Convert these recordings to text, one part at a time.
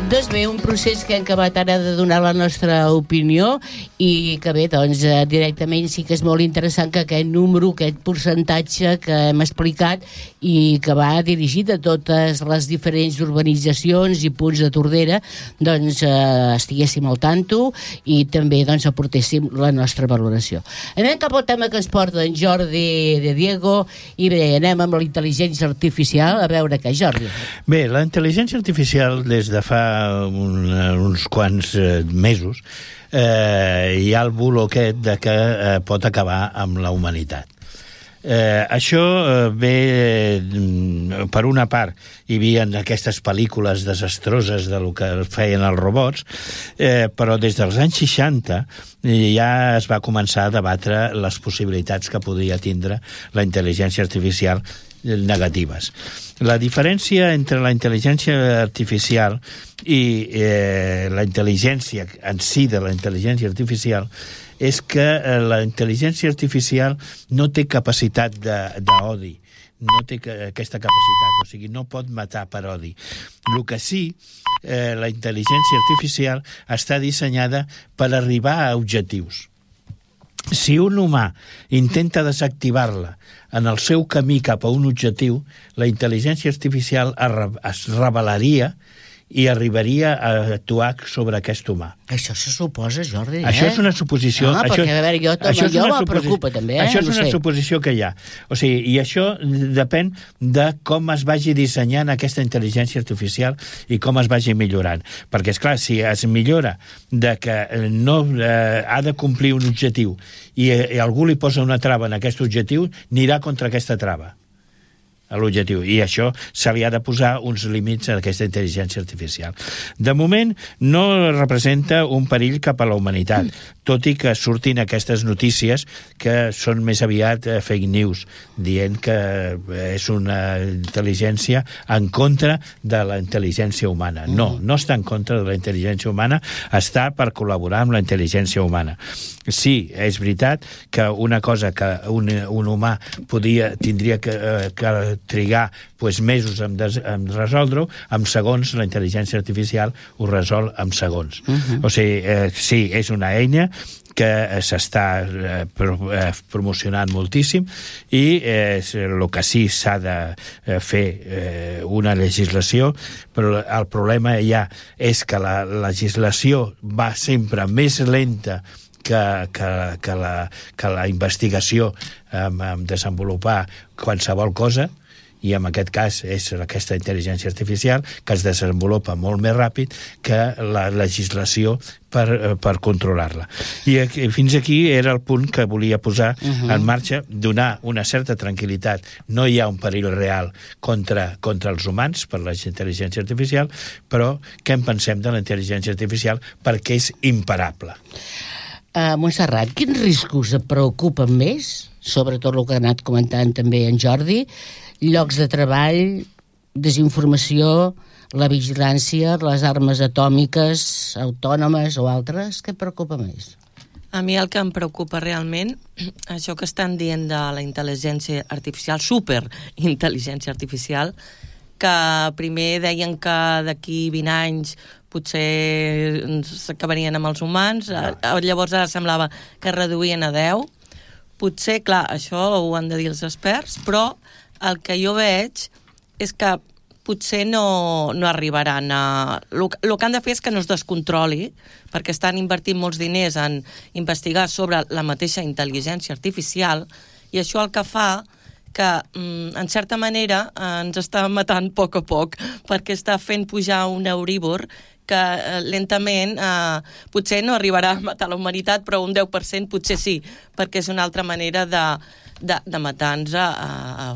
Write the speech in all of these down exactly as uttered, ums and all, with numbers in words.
Doncs bé, un procés que hem acabat ara de donar la nostra opinió i que bé, doncs directament sí que és molt interessant que aquest número, aquest percentatge que hem explicat i que va dirigit a totes les diferents urbanitzacions i punts de Tordera, doncs eh, estiguéssim al tanto i també doncs aportéssim la nostra valoració. Anem cap al tema que ens porta en Jordi de Diego i bé, anem amb la intel·ligència artificial a veure què, Jordi. Bé, la intel·ligència artificial des de fa un, uns quants eh, mesos eh, hi ha el bulo aquest de que eh, pot acabar amb la humanitat. Eh, això eh, ve eh, per una part hi havia aquestes pel·lícules desastroses de lo que feien els robots, eh, però des dels anys seixanta ja es va començar a debatre les possibilitats que podia tindre la intel·ligència artificial negatives. La diferència entre la intel·ligència artificial i eh, la intel·ligència en si de la intel·ligència artificial és que eh, la intel·ligència artificial no té capacitat d'odi, no té aquesta capacitat, o sigui, no pot matar per odi. El que sí, eh, la intel·ligència artificial està dissenyada per arribar a objectius. Si un humà intenta desactivar-la en el seu camí cap a un objectiu, la intel·ligència artificial es rebel·laria i arribaria a actuar sobre aquest humà. Això se suposa, Jordi, eh? Això és una suposició. Ah, això, perquè, a veure, jo, això jo me preocupa també, eh? Això és no una sé. suposició que hi ha. O sigui, i això depèn de com es vagi dissenyant aquesta intel·ligència artificial i com es vagi millorant. Perquè, esclar, si es millora de que no eh, ha de complir un objectiu i, i algú li posa una trava en aquest objectiu, anirà contra aquesta trava a l'objectiu, i això se li ha de posar uns límits a aquesta intel·ligència artificial. De moment no representa un perill cap a la humanitat, tot i que surtin aquestes notícies que són més aviat eh, fake news, dient que és una intel·ligència en contra de la intel·ligència humana. No, no està en contra de la intel·ligència humana, està per col·laborar amb la intel·ligència humana. Sí, és veritat que una cosa que un, un humà podia, tindria que, eh, que trigar pues, mesos en, des, en resoldre-ho, en segons la intel·ligència artificial ho resol en segons. Uh-huh. O sigui, eh, sí, és una eina que s'està eh, pro, eh, promocionant moltíssim i eh, el que sí s'ha de eh, fer eh, una legislació, però el problema ja és que la legislació va sempre més lenta que, que, que, la, que la investigació en, en desenvolupar qualsevol cosa, i en aquest cas és aquesta intel·ligència artificial que es desenvolupa molt més ràpid que la legislació per, per controlar-la. I aquí, fins aquí era el punt que volia posar uh-huh. en marxa, donar una certa tranquil·litat. No hi ha un perill real contra, contra els humans per la intel·ligència artificial, però què en pensem de la intel·ligència artificial perquè és imparable. Uh, Montserrat, quins riscos et preocupen més? Sobretot el que ha anat comentant també en Jordi, llocs de treball, desinformació, la vigilància, les armes atòmiques, autònomes o altres, què et preocupa més? A mi el que em preocupa realment, això que estan dient de la intel·ligència artificial, superintel·ligència artificial, que primer deien que d'aquí vint anys potser s'acabarien amb els humans, llavors ara semblava que reduïen a deu. Potser, clar, això ho han de dir els experts, però el que jo veig és que potser no, no arribaran a... El, el que han de fer és que no es descontroli, perquè estan invertint molts diners en investigar sobre la mateixa intel·ligència artificial, i això el que fa que, en certa manera, ens està matant a poc a poc, perquè està fent pujar un Euribor que eh, lentament eh, potser no arribarà a matar la humanitat, però un deu per cent potser sí, perquè és una altra manera de, de, de matar-nos a, a,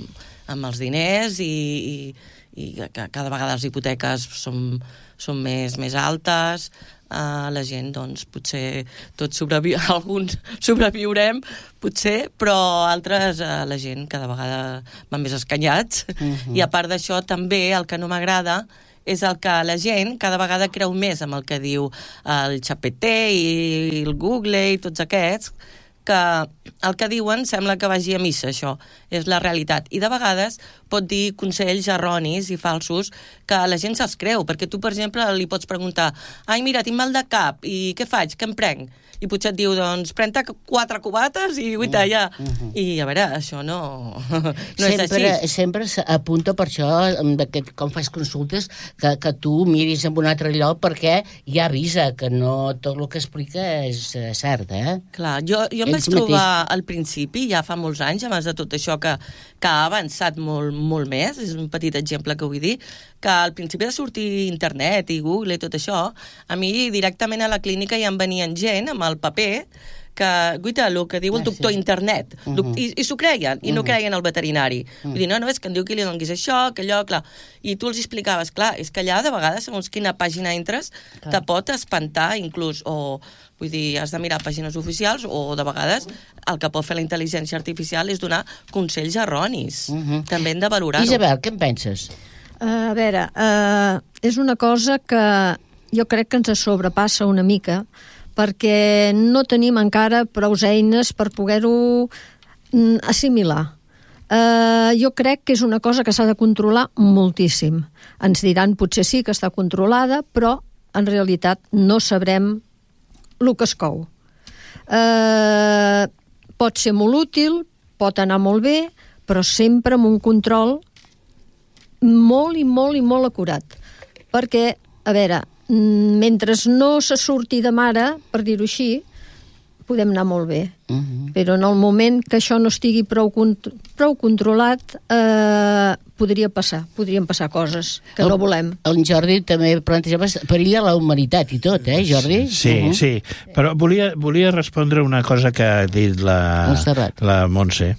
a, amb els diners i, i, i que cada vegada les hipoteques són, són més, més altes, eh, la gent, doncs, potser tots sobrevi... alguns sobreviurem, potser, però altres, eh, la gent cada vegada van més escanyats, uh-huh. I a part d'això també el que no m'agrada és el que la gent cada vegada creu més amb el que diu el G P T i el Google i tots aquests, que el que diuen sembla que vagi a missa, això és la realitat. I de vegades pot dir consells erronis i falsos que la gent se'ls creu, perquè tu, per exemple, li pots preguntar ai, mira, tinc mal de cap, i què faig? Què em prenc? I potser et diu, doncs, pren-te quatre cubates i guita, ja. Mm-hmm. I, a veure, això no, no sempre, és així. Sempre apunta per això, que, com fas consultes, que, que tu miris en un altre lloc, perquè ja avisa que no tot el que explica és cert, eh? Clar, jo, jo em vaig trobar al principi, ja fa molts anys, abans de tot això que, que ha avançat molt, molt més, és un petit exemple que vull dir, que al principi de sortir internet i Google i tot això, a mi directament a la clínica ja em venien gent amb el paper que, guita, el que diu el doctor internet, uh -huh. i, i s'ho creien, i uh -huh. no creien el veterinari. Uh -huh. Vull dir, no, no, és que em diu que li donguis això, que allò, clar. I tu els explicaves, clar, és que allà de vegades, segons quina pàgina entres, clar, te pot espantar, inclús, o... Vull dir, has de mirar pàgines oficials o, de vegades, el que pot fer la intel·ligència artificial és donar consells erronis. Uh -huh. També hem de valorar-ho. Isabel, què en penses? Uh, a veure, uh, és una cosa que jo crec que ens sobrepassa una mica, perquè no tenim encara prou eines per poder-ho assimilar. Uh, jo crec que és una cosa que s'ha de controlar moltíssim. Ens diran potser sí que està controlada, però en realitat no sabrem el que es cou. Uh, pot ser molt útil, pot anar molt bé, però sempre amb un control molt i molt i molt acurat. Perquè, a veure, mentre no se surti de mare, per dir-ho així, podem anar molt bé. Uh -huh. Però en el moment que això no estigui prou, prou controlat, eh, podria passar, podrien passar coses que el, no volem. El Jordi també plantejava perill a la humanitat i tot, eh, Jordi? Sí, uh -huh. sí. Però volia, volia respondre una cosa que ha dit la, Montserrat. la Montse.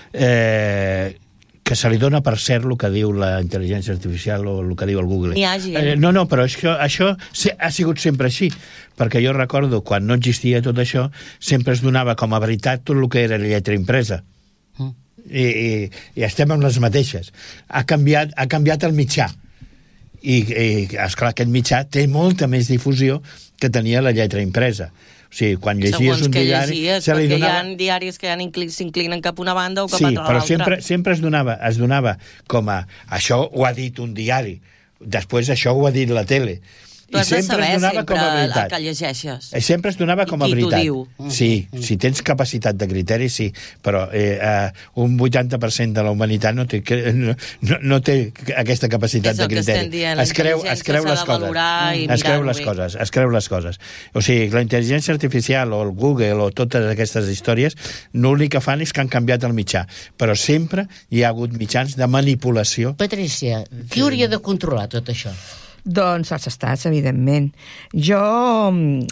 Eh, que se li dona per cert el que diu la intel·ligència artificial o el que diu el Google. N'hi ha gent. Eh, no, no, però això, això ha sigut sempre així, perquè jo recordo, quan no existia tot això, sempre es donava com a veritat tot el que era lletra impresa. Mm. I, i, i estem amb les mateixes. Ha canviat, ha canviat el mitjà. I, i esclar, aquest mitjà té molta més difusió que tenia la lletra impresa. O sigui, quan llegies segons un diari... Llegies, se li perquè donava... hi ha diaris que s'inclinen cap a una banda o cap sí, a l'altra. Sí, però sempre, sempre es, donava, es donava com a... Això ho ha dit un diari, després això ho ha dit la tele. Tu has de saber sempre el que llegeixes. Sempre es donava com a veritat. I qui t'ho diu. Sí, si tens capacitat de criteri, sí, però eh, eh, un vuitanta per cent de la humanitat no té, no, no té aquesta capacitat de criteri. És el que estem dient, la es creu, intel·ligència es creu les s'ha de valorar i es creu les bé. coses, es creu les coses. O sigui, la intel·ligència artificial o el Google o totes aquestes històries, l'únic que fan és que han canviat el mitjà, però sempre hi ha hagut mitjans de manipulació. Patrícia, qui hauria de controlar tot això? Doncs els estats, evidentment. Jo,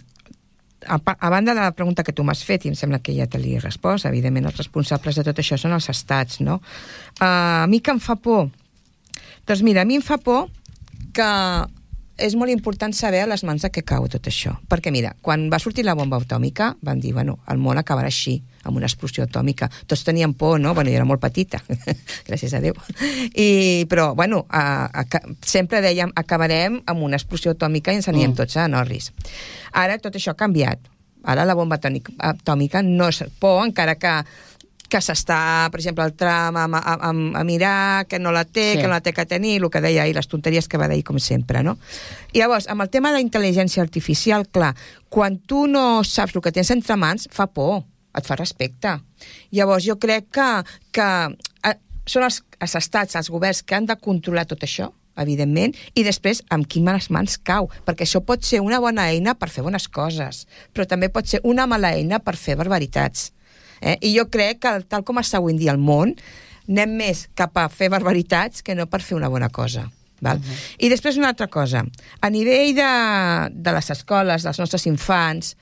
a, a banda de la pregunta que tu m'has fet, i em sembla que ja te l'he respost, evidentment els responsables de tot això són els estats, no? Uh, a mi que em fa por? Doncs mira, a mi em fa por que és molt important saber a les mans de què cau tot això. Perquè mira, quan va sortir la bomba atòmica, van dir, bueno, el món acabarà així, amb una explosió atòmica. Tots tenien por, no? Bueno, jo era molt petita, gràcies a Déu. I, però, bueno, a, a, sempre dèiem, acabarem amb una explosió atòmica i ens anirem mm. tots a Norris. Ara tot això ha canviat. Ara la bomba atòmica no és por, encara que que s'està, per exemple, el Trump a, a, a mirar, que no la té, sí. que no la té que tenir, el que deia ahir, les tonteries que va dir, com sempre, no? I llavors, amb el tema de la intel·ligència artificial, clar, quan tu no saps el que tens entre mans, fa por, et fa respecte. Llavors, jo crec que, que eh, són els, els estats, els governs que han de controlar tot això, evidentment, i després amb quines mans cau, perquè això pot ser una bona eina per fer bones coses, però també pot ser una mala eina per fer barbaritats. Eh? I jo crec que, tal com està avui en dia el món, anem més cap a fer barbaritats que no per fer una bona cosa. Val? Uh-huh. I després una altra cosa. A nivell de, de les escoles, dels nostres infants,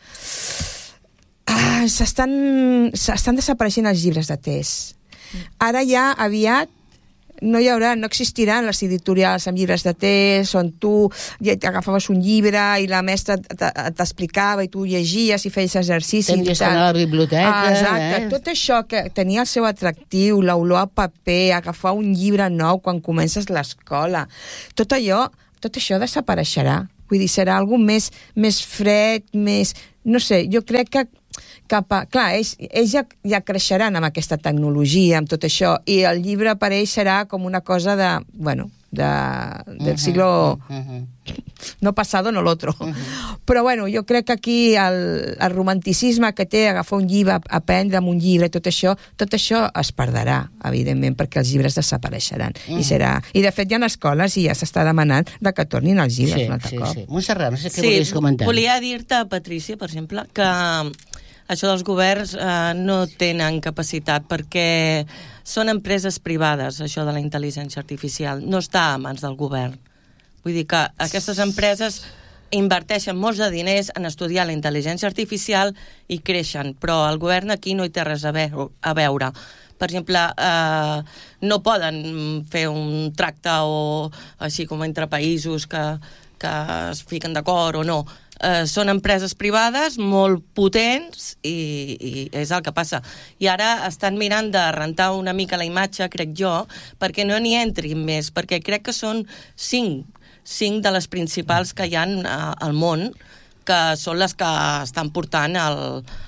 ah, s'estan, s'estan desapareixent els llibres de test. Ara ja aviat no hi haurà, no existiran les editorials amb llibres de test on tu ja agafaves un llibre i la mestra t'explicava i tu llegies i feies exercici. Tenies que anar a la biblioteca. Ah, exacte, eh? Tot això que tenia el seu atractiu, l'olor a paper, agafar un llibre nou quan comences l'escola, tot allò, tot això desapareixerà. Vull dir, serà algo més, més fred, més... No sé, jo crec que cap a... Clar, ells, ells ja, ja creixeran amb aquesta tecnologia, amb tot això, i el llibre per ells serà com una cosa de... Bueno, de, del uh-huh, siglo... Uh-huh. No pasado, no l'altre. Uh-huh. Però, bueno, jo crec que aquí el, el romanticisme que té agafar un llibre, aprendre amb un llibre, tot això, tot això es perdrà, evidentment, perquè els llibres desapareixeran. Uh-huh. I serà... I, de fet, hi ha escoles i ja s'està demanant de que tornin els llibres sí, un altre sí, cop. Sí. Montserrat, no sé què sí, volies comentar. Volia dir-te, Patrícia, per exemple, que això dels governs eh, no tenen capacitat perquè són empreses privades, això de la intel·ligència artificial. No està a mans del govern. Vull dir que aquestes empreses inverteixen molts de diners en estudiar la intel·ligència artificial i creixen, però el govern aquí no hi té res a veure. Per exemple, eh, no poden fer un tracte o així com entre països que, que es fiquen d'acord o no. Eh, són empreses privades molt potents i, i és el que passa. I ara estan mirant de rentar una mica la imatge, crec jo, perquè no n'hi entrin més, perquè crec que són cinc, cinc de les principals que hi ha al món, que són les que estan portant el...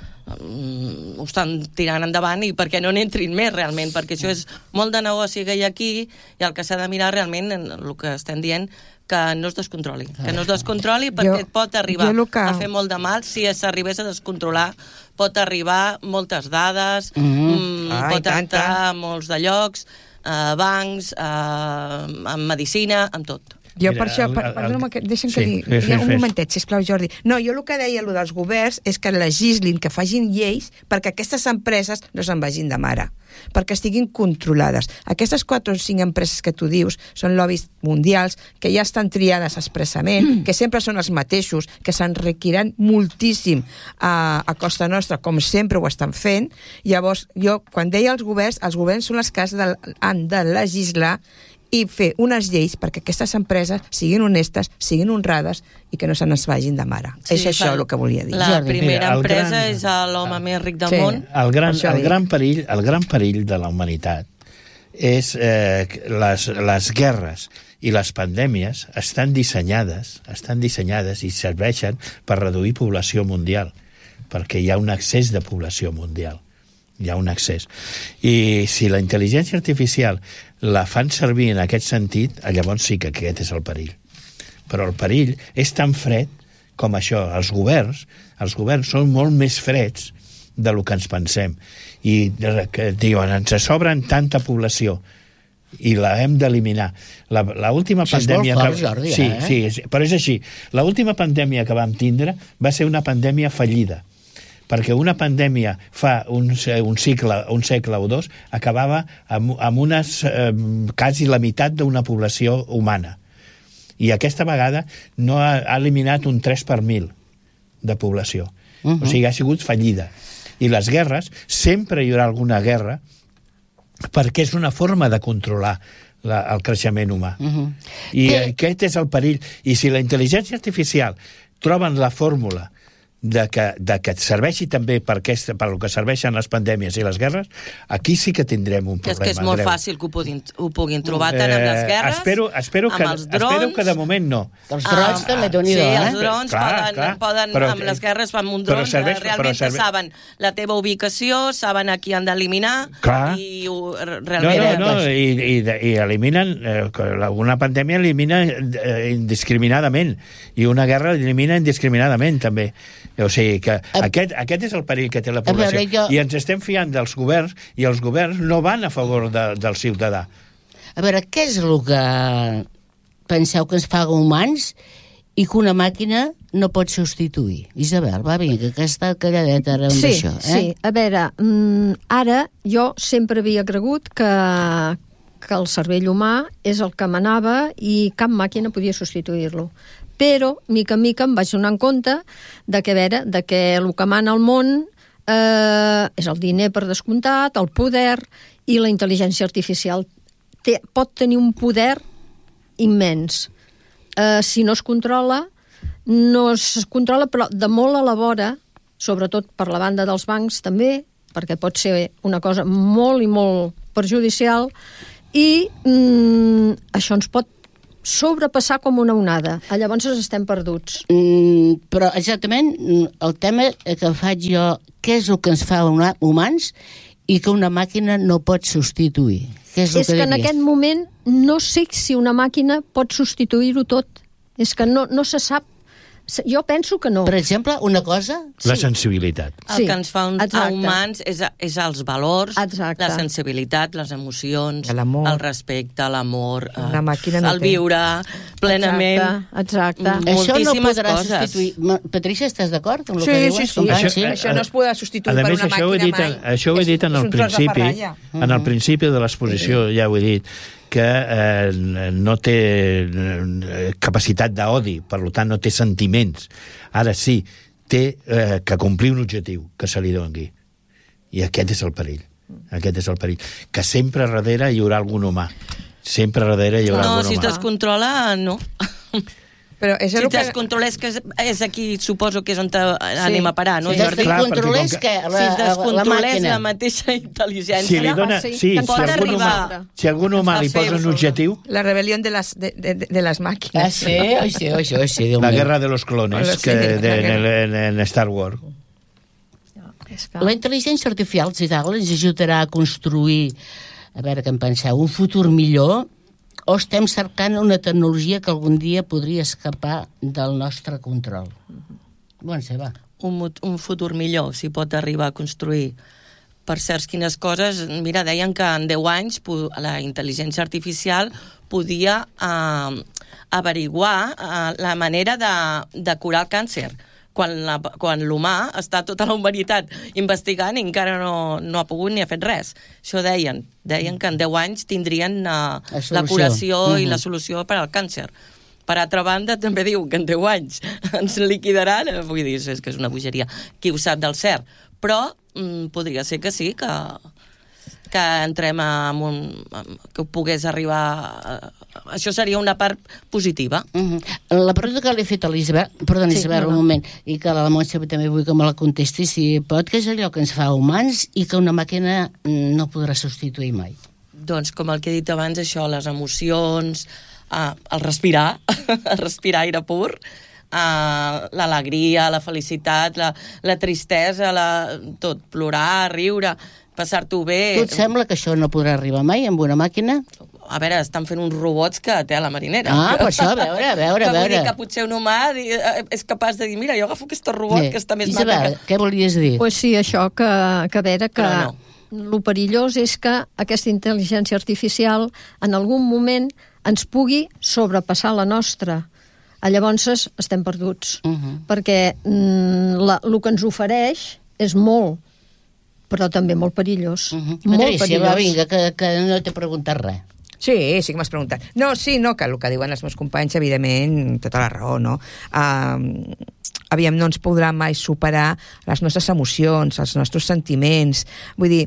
ho estan tirant endavant i perquè no n'entrin més realment, perquè això és molt de negoci que hi ha aquí i el que s'ha de mirar realment, el que estem dient, que no es descontroli, que no es descontroli perquè jo, pot arribar que... a fer molt de mal. Si s'arribés a descontrolar, pot arribar moltes dades, mm-hmm. mm, ah, pot entrar a molts de llocs, eh, bancs, eh, en medicina, amb tot. Jo per això, per, perdona'm, deixa'm que sí, digui, sí, sí, un momentet, sisplau, Jordi. No, jo el que deia, el dels governs, és que legislin, que facin lleis perquè aquestes empreses no se'n vagin de mare, perquè estiguin controlades. Aquestes quatre o cinc empreses que tu dius són lobbies mundials, que ja estan triades expressament, mm. que sempre són els mateixos, que s'enriquiran moltíssim a, a costa nostra, com sempre ho estan fent. Llavors, jo, quan deia els governs, els governs són els que han de legislar i fer unes lleis perquè aquestes empreses siguin honestes, siguin honrades i que no se n'es vagin de mare. Sí, és això el que volia dir. La Jordi, primera mira, empresa gran... és l'home més ric del sí, món. El gran, el, gran perill, el gran perill de la humanitat és eh, les, les guerres i les pandèmies estan dissenyades, estan dissenyades i serveixen per reduir població mundial, perquè hi ha un excés de població mundial. Hi ha un excés. I si la intel·ligència artificial la fan servir en aquest sentit, llavors sí que aquest és el perill. Però el perill és tan fred com això. Els governs, els governs són molt més freds de lo que ens pensem. I que diuen, ens sobren tanta població i la hem d'eliminar. La, la última Això pandèmia... és molt fort, que... Jordi, sí, eh? sí, però és així. La última pandèmia que vam tindre va ser una pandèmia fallida, perquè una pandèmia fa un, un, cicle, un segle o dos acabava amb, amb unes, eh, quasi la meitat d'una població humana. I aquesta vegada no ha, ha eliminat un tres per mil de població. Uh-huh. O sigui, ha sigut fallida. I les guerres, sempre hi haurà alguna guerra, perquè és una forma de controlar la, el creixement humà. Uh-huh. I que... aquest és el perill. I si la intel·ligència artificial troben la fórmula de que, de que et serveixi també per, aquesta, per el que serveixen les pandèmies i les guerres, aquí sí que tindrem un problema. És que és molt greu. Fàcil que ho puguin, ho puguin trobar tant amb les guerres, eh, espero, espero amb que, els drons... Espero que de moment no. Els drons ah, també t'ho Sí, eh? els drons clar, poden, clar, poden però, amb les guerres amb un dron, serveix, realment serveix... saben la teva ubicació, saben a qui han d'eliminar, i ho, realment... No, no, no, i, i, i eliminen, eh, una pandèmia elimina eh, indiscriminadament, i una guerra elimina indiscriminadament, també. O sigui que aquest, aquest és el perill que té la població. Veure, jo... I ens estem fiant dels governs, i els governs no van a favor de, del ciutadà. A veure, què és el que penseu que ens fa humans i que una màquina no pot substituir? Isabel, va, vinga, que està calladeta ara amb sí, això. Eh? Sí, a veure, ara jo sempre havia cregut que, que el cervell humà és el que manava i cap màquina podia substituir-lo. Però, mica en mica, em vaig donar en compte de que, a veure, de que el que mana al món eh, és el diner per descomptat, el poder, i la intel·ligència artificial té, pot tenir un poder immens. Eh, si no es controla, no es controla, però de molt a la vora, sobretot per la banda dels bancs també, perquè pot ser una cosa molt i molt perjudicial, i mm, això ens pot sobrepassar com una onada. Llavors estem perduts. Mm, però exactament el tema que faig jo, què és el que ens fa una, humans i que una màquina no pot substituir? Què és, És que, que en aquest moment no sé si una màquina pot substituir-ho tot. És que no, no se sap. Jo penso que no. Per exemple, una cosa... La sensibilitat. El Sí, que ens fa un, a humans és, és els valors, Exacte. la sensibilitat, les emocions, L'amor. el respecte, l'amor, Una màquina no el té. viure plenament. Exacte, exacte. Mm. Això no moltíssimes podrà coses. substituir... Ma- Patrícia, estàs d'acord amb el Sí, que sí, diuen? sí. Companys, Això, això no es podrà substituir A per més, una això ho he màquina dit, mai. això ho he dit en És el un tros de principi, ferralla. en el principi de l'exposició, ja ho he dit, que eh, no té eh, capacitat d'odi, per tant no té sentiments. Ara sí, té eh, que complir un objectiu que se li doni. I aquest és el perill. Aquest és el perill. Que sempre darrere hi haurà algun humà. Sempre darrere hi haurà No, algun si es humà. descontrola, no. Però és Si el es que... descontrola és, que és, és aquí, suposo que és on te, anem a parar, no, Si Jordi? es Clar, descontrolés, perquè que com la, Si es la, la descontrolés màquina... la mateixa intel·ligència... Si li dona, Sí, sí, que si pot algun humà, arribar si algun humà a li posa un fer-ho. objectiu, La rebel·lió de les, de, de, de les màquines. Ah, sí? Oh, sí, oh, sí, oh, sí, Déu la meu. guerra de los clones, Sí, que la de, en, guerra. en, en Star Wars. És que... La intel·ligència artificial, si tal, ens ajudarà a construir, a veure què en penseu, un futur millor, o estem cercant una tecnologia que algun dia podria escapar del nostre control? Bon, se va. un, mut- un futur millor, si pot arribar a construir. Per certs quines coses, mira, deien que en deu anys po- la intel·ligència artificial podia eh, averiguar eh, la manera de, de curar el càncer, quan la- quan l'humà està tota la humanitat investigant i encara no, no ha pogut ni ha fet res. Això deien. Deien que en deu anys tindrien eh, la, solució. curació i Mhm. la solució per al càncer. Per altra banda, també diu que en deu anys ens liquidaran, eh, vull dir, és que és una bogeria, qui ho sap del cert. Però mm, podria ser que sí, que, que entrem en un... que pogués arribar... A, això seria una part positiva. Uh -huh. La pregunta que li he fet a l'Isabel, perdona, Sí, Isabel, no, un no. moment, i que la Montse també vull que me la contesti, si pot, que és allò que ens fa humans i que una màquina no podrà substituir mai. Doncs, com el que he dit abans, això, les emocions, eh, el respirar, el respirar aire pur, eh, l'alegria, la felicitat, la, la tristesa, la, tot, plorar, riure, passar-t'ho bé. Tu et sembla que això no podrà arribar mai amb una màquina? A veure, estan fent uns robots que té a la marinera. Ah, per això, a veure, a veure, que a vull dir veure. que potser un humà di- eh, és capaç de dir, mira, jo agafo aquest robot Bé, que està més Isabel, maca que... què volies dir? Pues sí, això, que, que a veure, que Però el perillós és que aquesta intel·ligència artificial en algun moment ens pugui sobrepassar la nostra. Llavors estem perduts, Uh -huh. perquè mm, la, el que ens ofereix és molt, però també molt perillós. Uh -huh. Molt Patrícia, perillós. va, vinga, que, que no t'he preguntat res. Sí, sí que m'has preguntat. No, sí, no, que el que diuen els meus companys, evidentment, tota la raó, no? Uh, aviam, no ens podrà mai superar les nostres emocions, els nostres sentiments. Vull dir,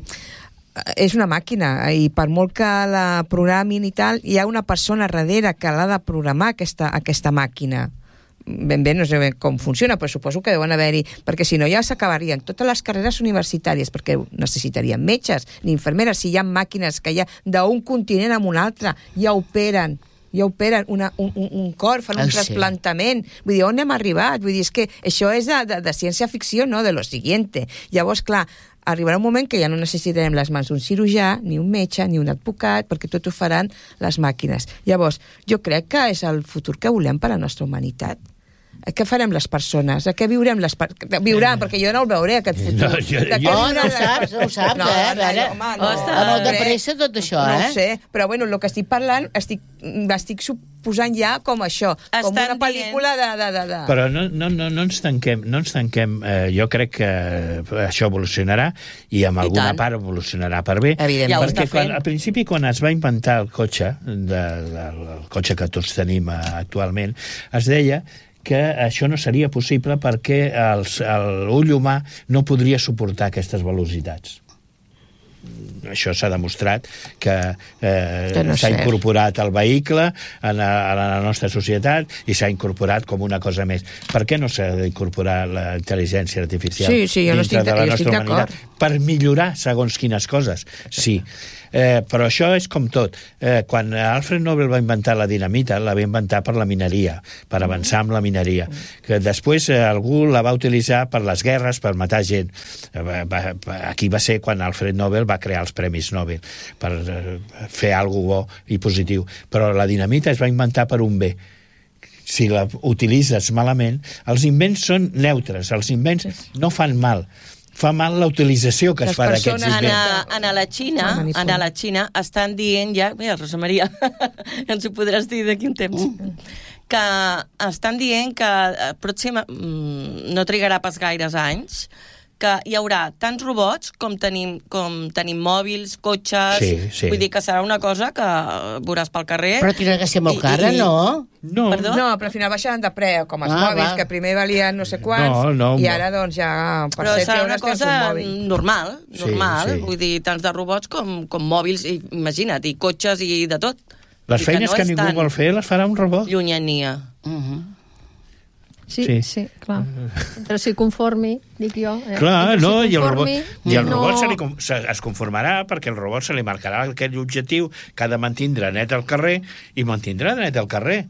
és una màquina i per molt que la programin i tal, hi ha una persona darrere que l'ha de programar aquesta, aquesta màquina. Ben bé, no sé ben com funciona, però suposo que deuen haver-hi, perquè si no ja s'acabarien totes les carreres universitàries, perquè necessitarien metges ni infermeres, si hi ha màquines que ja d'un continent a un altre ja operen ja operen una, un, un, un cor, fan un Ah, sí. trasplantament. Vull dir, on hem arribat? Vull dir, és que això és de, de, de ciència-ficció, no? De lo siguiente. Llavors, clar, arribarà un moment que ja no necessitarem les mans d'un cirurgià, ni un metge, ni un advocat, perquè tot ho faran les màquines. Llavors, jo crec que és el futur que volem per a la nostra humanitat. Què farem les persones? A què viurem les persones? Viuran, perquè jo no el veuré, aquest futur. No, jo- De què jo- No, viuran no ho les saps, persones? no ho saps, No, eh? A no, veure, home, no. Ostres, amb el de Bé, pressa tot això, no eh? ho sé, però bueno, el que estic parlant estic, estic suposant ja com això, com Estan una pel·lícula de... de, de, de... Però no, no, no, no ens tanquem, no ens tanquem. Eh, jo crec que això evolucionarà i en I alguna tant. part evolucionarà per bé. Evidentment. Ja ho perquè està quan, fent. al principi, quan es va inventar el cotxe, de, de, el cotxe que tots tenim eh, actualment, es deia que això no seria possible perquè els, l'ull humà no podria suportar aquestes velocitats. Això s'ha demostrat que, eh, Que no és s'ha cert. incorporat al vehicle en la, en la nostra societat i s'ha incorporat com una cosa més. Per què no s'ha d'incorporar la intel·ligència artificial Sí, sí, jo no dintre estic- de la jo nostra estic humanitat? d'acord. Per millorar segons quines coses, sí. Eh, però això és com tot. Eh, quan Alfred Nobel va inventar la dinamita, la va inventar per la mineria, per avançar amb la mineria. Que després eh, algú la va utilitzar per les guerres, per matar gent. Eh, va, va, aquí va ser quan Alfred Nobel va crear els Premis Nobel, per eh, fer alguna bo i positiu. Però la dinamita es va inventar per un bé. Si la utilitzes malament, els invents són neutres, els invents no fan mal. Fa mal la utilització que es fa d'aquests invents. En a la Xina, en a la Xina estan dient ja, mira, Rosa Maria, ens ho podràs dir d'aquí un temps, que estan dient que pròxima, no trigarà pas gaires anys, que hi haurà tants robots com tenim, com tenim mòbils, cotxes... Sí, sí. Vull dir que serà una cosa que veuràs pel carrer... Però tindrà que ser molt cara, i, i... no? No. Perdó? No, però al final baixaran de preu, com els Ah, mòbils, va. que primer valien no sé quants, No, no, i no. ara doncs ja per Però set serà una euros tens cosa un mòbil. normal, normal. Sí, sí. Vull dir, tants de robots com, com mòbils, i, imagina't, i cotxes i de tot. Les I feines no que, és ningú tan vol fer les farà un robot. Llunyania. Uh -huh. Sí, Sí. sí, sí, clar. Mentre s'hi conformi, dic jo. Eh? Clar, Mentre no, s'hi i el robot, conformi, i el no- robot se li, com- se, es conformarà perquè el robot se li marcarà aquell objectiu que ha de mantindre net el carrer i mantindrà net el carrer.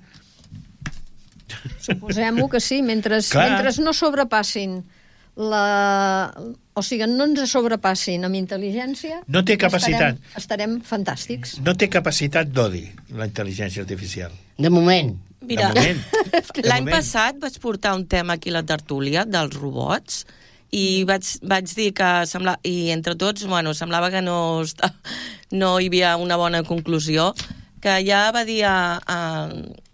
Suposem-ho que sí, mentre, Clar. mentre no sobrepassin la... O sigui, no ens sobrepassin amb intel·ligència... No té capacitat. Estarem, estarem fantàstics. No té capacitat d'odi, la intel·ligència artificial. De moment. Mira, De moment. De l'any moment. passat vaig portar un tema aquí a la tertúlia dels robots i vaig, vaig dir que sembla, i entre tots, bueno, semblava que no, esta- no hi havia una bona conclusió, que ja va dir a, a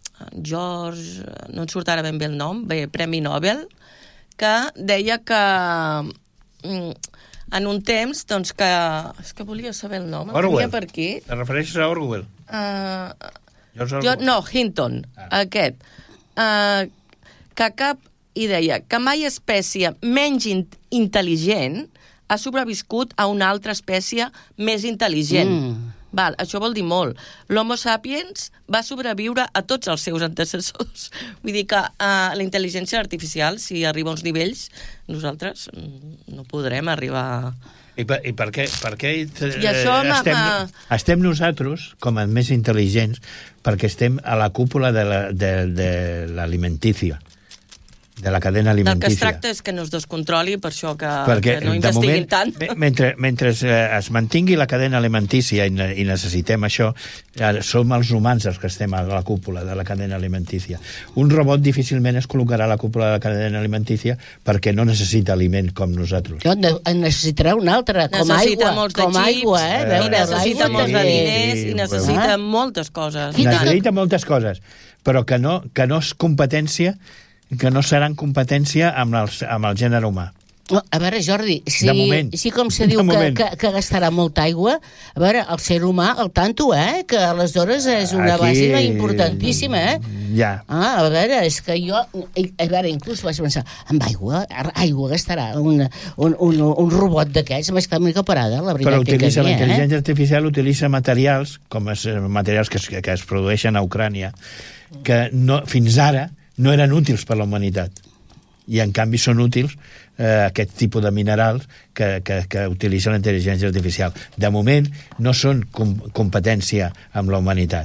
George, no ens surt ara ben bé el nom, bé, Premi Nobel, que deia que mm, en un temps, doncs que... És que volia saber el nom, el tenia Orwell. per aquí. Te refereixes a Orwell? Uh, George jo, Orwell? no, Hinton, Ah. aquest. Uh, que cap... I deia que mai espècie menys in intel·ligent ha sobreviscut a una altra espècie més intel·ligent. Mm. Val, això vol dir molt. L'Homo sapiens va sobreviure a tots els seus antecessors. Vull dir que uh, la intel·ligència artificial, si arriba a uns nivells, nosaltres mm, no podrem arribar... I per, i per què, per què eh, I això m'ha- estem, m'ha- estem nosaltres, com a més intel·ligents, perquè estem a la cúpula de la- de- de l'alimentícia, de la cadena Del que es alimentícia. tracta és que no es descontroli, per això que, Perquè, que no de investiguin moment, tant. me- mentre, mentre eh, es mantingui la cadena alimentícia i, ne- i necessitem això, eh, som els humans els que estem a la cúpula de la cadena alimentícia. Un robot difícilment es col·locarà a la cúpula de la cadena alimentícia perquè no necessita aliment com nosaltres. Jo ne- en necessitarà un altre, com Necessita aigua. molts de Com xips, aigua, eh? eh, Veure, I necessita l'aigua molts de també. diners, Sí, i necessita ah. moltes coses. Quina- Necessita moltes coses, però que no, que no és competència, que no seran competència amb, els, amb el gènere humà. No, a veure, Jordi, si, De moment. si com se De diu que, moment. que, que gastarà molta aigua, a veure, el ser humà, al tanto, eh? Que aleshores és una Aquí- base importantíssima, eh? Ja. Ah, a veure, és que jo... A veure, inclús vaig pensar, amb aigua, aigua gastarà un, un, un, un robot d'aquests, m'està una mica parada, la veritat. Però que utilitza, la eh? intel·ligència artificial utilitza materials, com els eh, materials que es, que es produeixen a Ucrània, que no, fins ara no eren útils per la humanitat. I, en canvi, són útils eh, aquest tipus de minerals que, que, que utilitza la intel·ligència artificial. De moment, no són com, competència amb la humanitat.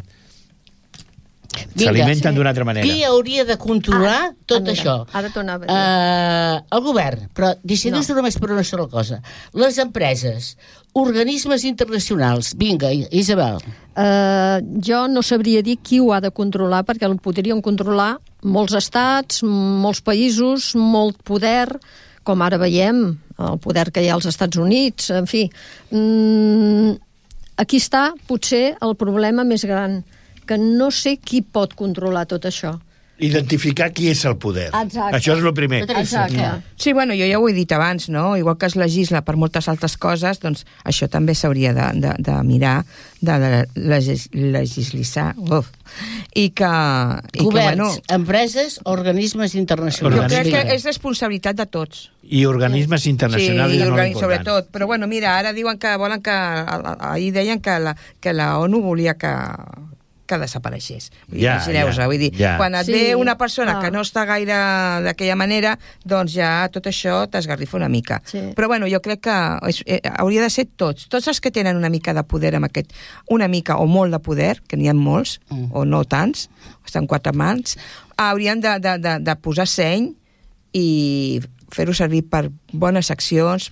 Vinga, S'alimenten sí. d'una altra manera. Qui hauria de controlar Ah, tot ah, mira, això? ara t'ho anava a dir. Uh, el govern, però deixem-nos No. només per una sola cosa. Les empreses, organismes internacionals. Vinga, Isabel. Uh, jo no sabria dir qui ho ha de controlar, perquè el podrien controlar molts estats, molts països, molt poder, com ara veiem, el poder que hi ha als Estats Units, en fi. Mm, aquí està, potser, el problema més gran, que no sé qui pot controlar tot això. Identificar qui és el poder. Exacte. Això és el primer. Exacte. Sí, bueno, jo ja ho he dit abans, no? Igual que es legisla per moltes altres coses, doncs això també s'hauria de, de, de mirar, de, de legis, legislitzar. Uf. I que... I Governs, que, bueno, empreses, organismes jo internacionals. crec Organismes. que és responsabilitat de tots. I organismes internacionals sí, és molt organi- important. sobretot. Però bueno, mira, ara diuen que volen que... Ahir deien que la, que la ONU volia que que desapareixés. Vull dir, Ja, imagineu-vos, ja, vull dir, ja. quan et Sí, ve una persona ah. que no està gaire d'aquella manera, doncs ja tot això t'esgarrifa una mica. Sí. Però bueno, jo crec que és, eh, hauria de ser tots, tots els que tenen una mica de poder amb aquest, una mica o molt de poder, que n'hi ha molts, mm. o no tants, estan quatre mans, haurien de, de, de, de posar seny i fer-ho servir per bones accions,